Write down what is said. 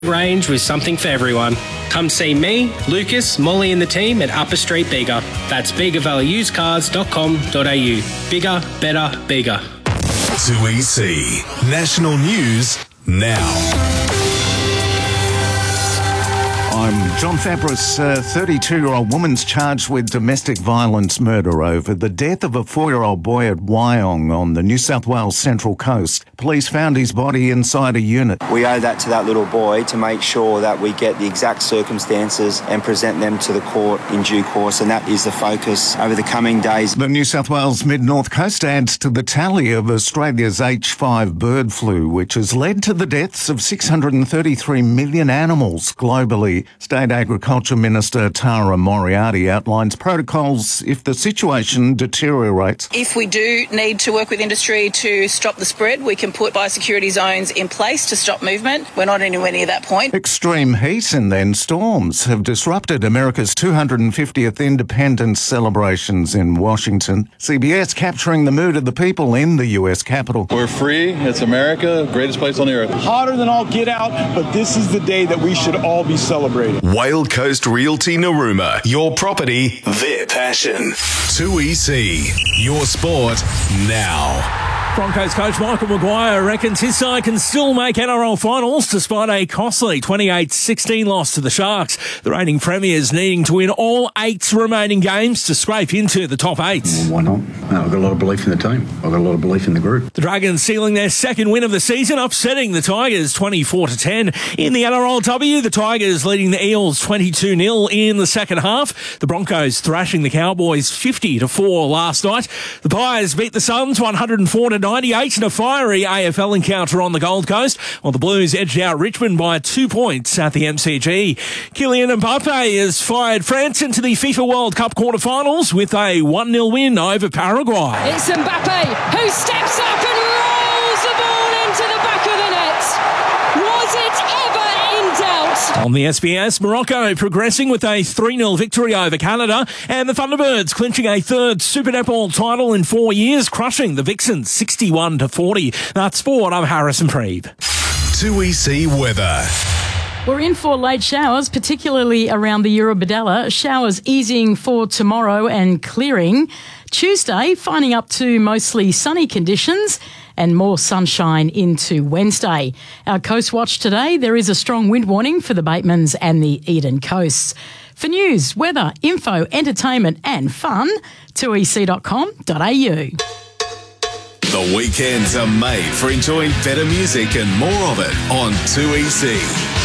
range with something for everyone. Come see me, Lucas, Molly and the team at Upper Street Bega. That's begavalleyusedcars.com.au. Bigger, better, bigger. 2EC National News now. I'm John Fabris. A 32-year-old woman's charged with domestic violence murder over the death of a 4-year-old boy at Wyong on the New South Wales Central Coast. Police found his body inside a unit. We owe that to that little boy to make sure that we get the exact circumstances and present them to the court in due course, and that is the focus over the coming days. The New South Wales Mid-North Coast adds to the tally of Australia's H5 bird flu, which has led to the deaths of 633 million animals globally. State Agriculture Minister Tara Moriarty outlines protocols if the situation deteriorates. If we do need to work with industry to stop the spread, we can put biosecurity zones in place to stop movement. We're not anywhere near that point. Extreme heat and then storms have disrupted America's 250th independence celebrations in Washington. CBS capturing the mood of the people in the US Capitol. We're free. It's America, greatest place on the earth. Hotter than all get out, but this is the day that we should all be celebrating. Whale Coast Realty Narooma. Your property, their passion. 2EC. Your sport now. Broncos coach Michael Maguire reckons his side can still make NRL finals despite a costly 28-16 loss to the Sharks. The reigning premiers needing to win all 8 remaining games to scrape into the top 8. Well, why not? I've got a lot of belief in the team. I've got a lot of belief in the group. The Dragons sealing their second win of the season, upsetting the Tigers 24-10. In the NRLW, the Tigers leading the Eels 22-0 in the second half. The Broncos thrashing the Cowboys 50-4 last night. The Pies beat the Suns 104-98 in a fiery AFL encounter on the Gold Coast, while the Blues edged out Richmond by 2 points at the MCG. Kylian Mbappe has fired France into the FIFA World Cup quarterfinals with a 1-0 win over Paraguay. It's Mbappe who steps up and rolls the ball into the back of the net. Was it ever in doubt? On the SBS, Morocco progressing with a 3-0 victory over Canada, and the Thunderbirds clinching a third Super Netball title in 4 years, crushing the Vixens 61-40. That's sport. I'm Harrison Preeb. 2EC weather. We're in for late showers, particularly around the Eurobodalla. Showers easing for tomorrow and clearing. Tuesday, finding up to mostly sunny conditions and more sunshine into Wednesday. Our Coast Watch today, there is a strong wind warning for the Batemans and the Eden coasts. For news, weather, info, entertainment and fun, 2ec.com.au. The weekends are made for enjoying better music and more of it on 2EC.